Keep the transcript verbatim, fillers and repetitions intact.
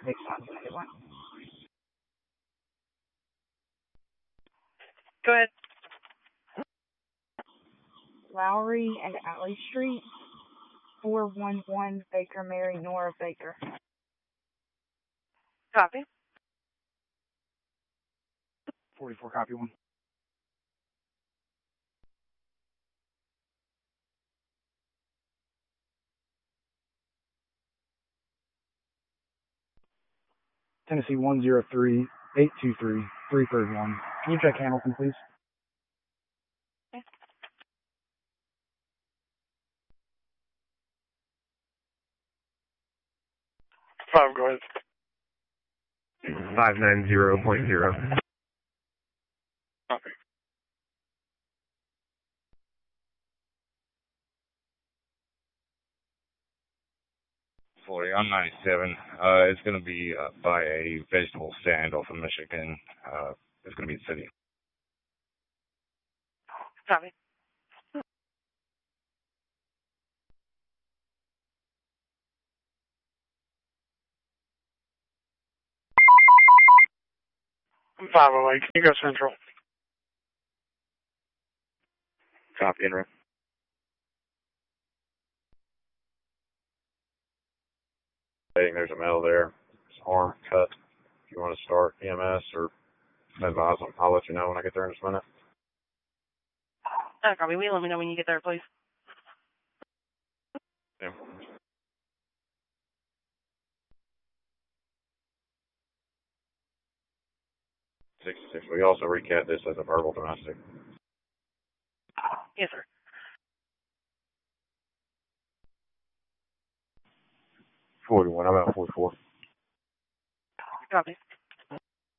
Next time, say what? Go ahead. Lowry and Alley Street, four one one Baker Mary Nora Baker. Copy. forty-four, copy one. Tennessee one zero three, eight two three, three three one. Can you check Hamilton, please? Okay. Five, go ahead. five nine zero point zero. Copy. forty, I'm ninety-seven. Uh, it's going to be uh, by a vegetable stand off of Michigan. Uh, it's going to be the city. Copy. five oh eight, can you go central? Copy, in room. There's a metal there. It's arm cut. If you want to start E M S or advise them, I'll let you know when I get there in just a minute. Uh, copy. Will you let me know when you get there, please? Yeah. sixty-six. We also recap this as a verbal domestic. Yes, sir. forty-one. I'm at forty-four. Copy.